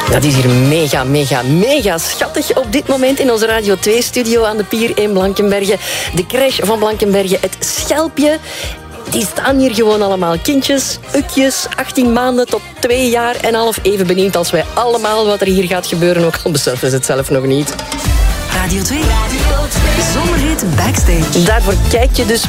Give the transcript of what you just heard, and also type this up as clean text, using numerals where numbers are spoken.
Dat is hier mega schattig op dit moment in onze Radio 2-studio aan de Pier in Blankenberge. De crash van Blankenberge, het Schelpje. Die staan hier gewoon allemaal. Kindjes, ukjes, 18 maanden tot 2 jaar en half. Even benieuwd als wij allemaal wat er hier gaat gebeuren. Ook al beseffen ze het zelf nog niet. Radio 2. Zomerhit Backstage. Daarvoor kijk je dus